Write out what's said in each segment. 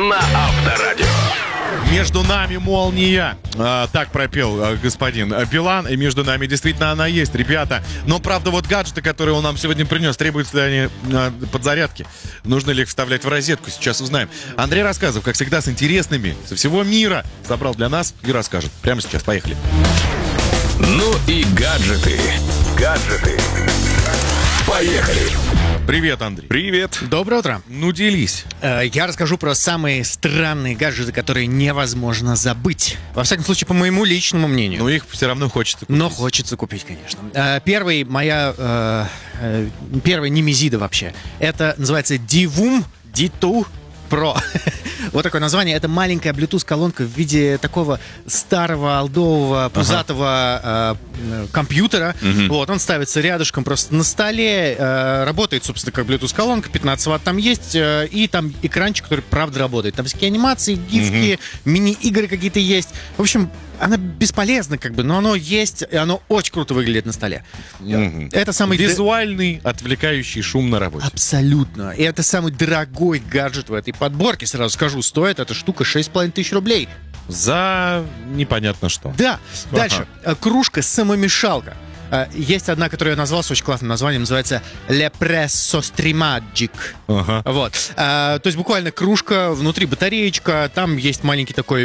на Авторадио. Между нами молния. Так пропел господин Билан. И между нами действительно она есть, ребята. Но, правда, вот гаджеты, которые он нам сегодня принес, требуются ли они подзарядки? Нужно ли их вставлять в розетку? Сейчас узнаем. Андрей Рассказов, как всегда, с интересными со всего мира собрал для нас и расскажет. Прямо сейчас. Поехали. Ну и гаджеты. Поехали. Привет, Андрей. Привет. Доброе утро. Ну, делись. Я расскажу про самые странные гаджеты, которые невозможно забыть. Во всяком случае, по моему личному мнению. Но их все равно хочется купить. Но хочется купить, конечно. Первая немезида вообще. Это называется Divum D2 Pro. Вот такое название. Это маленькая Bluetooth-колонка в виде такого старого, олдового, пузатого компьютера. Вот, он ставится рядышком просто на столе. Работает, собственно, как Bluetooth-колонка. 15 Вт там есть. И там экранчик, который правда работает. Там всякие анимации, гифки, мини-игры какие-то есть. В общем, она бесполезна, но оно есть, и оно очень круто выглядит на столе. Это самый визуальный, отвлекающий шум на работе. Абсолютно. И это самый дорогой гаджет в этой подборке. Сразу скажу, стоит эта штука 6500 рублей. За непонятно что. Да. Дальше. Кружка-самомешалка. Есть одна, которую я назвал с очень классным названием, называется «L'Espresso Streamagic». Вот. То есть буквально кружка, внутри батареечка, там есть маленький такой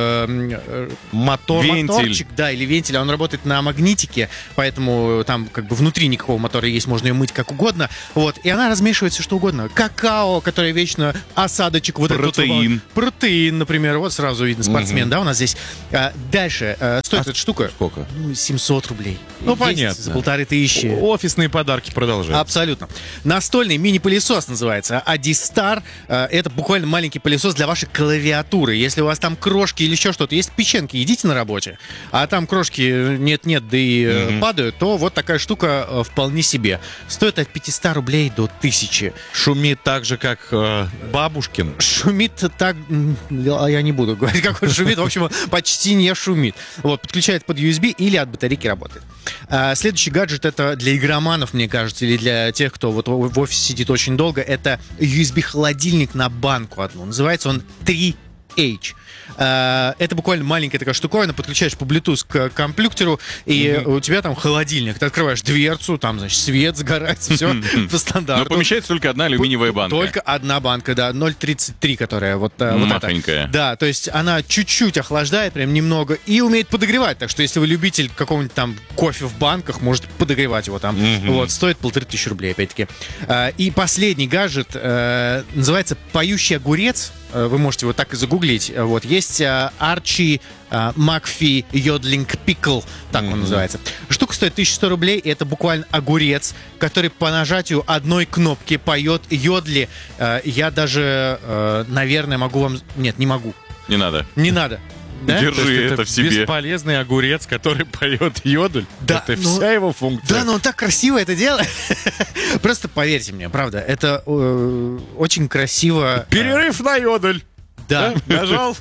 моторчик, да, или вентиль, он работает на магнитике, поэтому там внутри никакого мотора есть, можно ее мыть как угодно. Вот. И она размешивает все что угодно. Какао, которое вечно осадочек. Вот протеин. Протеин, например. Вот сразу видно, спортсмен, да, у нас здесь. Дальше. Стоит эта штука? Сколько? 700 рублей. Ну, понятно. За 1500. Офисные подарки продолжают. Абсолютно. Настольный мини-пылесос называется Adistar. Это буквально маленький пылесос для вашей клавиатуры. Если у вас там крошки или еще что-то, есть печеньки, едите на работе, а там крошки нет-нет, да и падают, то вот такая штука вполне себе. Стоит от 500 рублей до 1000. Шумит так же, как бабушкин. Шумит так... Я не буду говорить, как он шумит. В общем, почти не шумит. Вот, подключает под USB или от батарейки работает. Следующий гаджет — это для игроманов, мне кажется, или для тех, кто вот в офисе сидит очень долго. Это USB-холодильник на банку одну. Называется он 3H. Это буквально маленькая такая штуковина, подключаешь по Bluetooth к компьютеру, и у тебя там холодильник. Ты открываешь дверцу, там, значит, свет загорается, все по стандарту. Но помещается только одна алюминиевая банка. Только одна банка, да, 0,33, которая вот махонькая. эта. Да, то есть она чуть-чуть охлаждает, прям немного, и умеет подогревать. Так что если вы любитель какого-нибудь там кофе в банках, можете подогревать его там. Вот, стоит 1500 рублей, опять-таки. И последний гаджет называется «Поющий огурец». Вы можете его так и загуглить. Вот, есть Archie McPhee Yodeling Pickle, так он называется. Штука стоит 1100 рублей, и это буквально огурец, который по нажатию одной кнопки поет йодли. Я даже, наверное, могу вам... Нет, не могу. Не надо. Не надо. Да? Держи это в себе. Бесполезный огурец, который поет йодль. Да, это вся его функция. Да, но он так красиво это делает. Просто поверьте мне, правда, это очень красиво. Перерыв на йодль. Да. Нажал.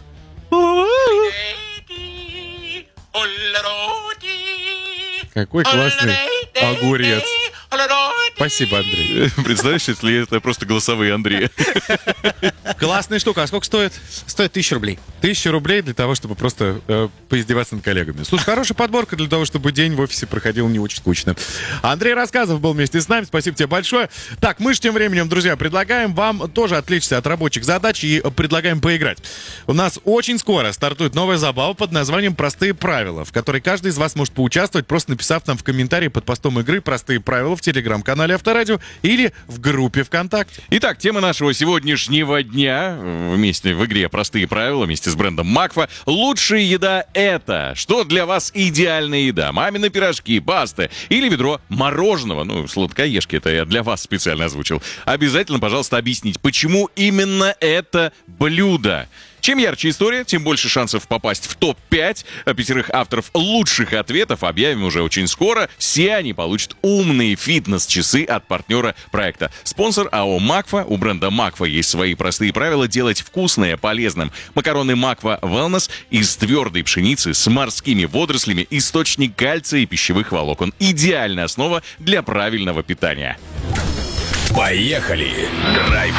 Какой классный огурец. Спасибо, Андрей. Представляешь, если это просто голосовые Андрея. Классная штука. А сколько стоит? Стоит 1000 рублей. 1000 рублей для того, чтобы просто поиздеваться над коллегами. Слушай, хорошая подборка для того, чтобы день в офисе проходил не очень скучно. Андрей Рассказов был вместе с нами. Спасибо тебе большое. Так, мы же тем временем, друзья, предлагаем вам тоже отвлечься от рабочих задач и предлагаем поиграть. У нас очень скоро стартует новая забава под названием «Простые правила», в которой каждый из вас может поучаствовать, просто написав нам в комментарии под постом игры «Простые правила» в телеграм-канале Авторадио или в группе ВКонтакте. Итак, тема нашего сегодняшнего дня вместе в игре «Простые правила» вместе с брендом Макфа. Лучшая еда — это что для вас идеальная еда? Мамины пирожки, пасты или ведро мороженого? Ну, сладкоежки, это я для вас специально озвучил. Обязательно, пожалуйста, объясните, почему именно это блюдо. Чем ярче история, тем больше шансов попасть в топ-5. 5 авторов лучших ответов объявим уже очень скоро. Все они получат умные фитнес-часы от партнера проекта. Спонсор АО «Макфа». У бренда «Макфа» есть свои простые правила делать вкусное полезным. Макароны «Макфа Wellness» из твердой пшеницы с морскими водорослями, источник кальция и пищевых волокон. Идеальная основа для правильного питания. Поехали! Драйв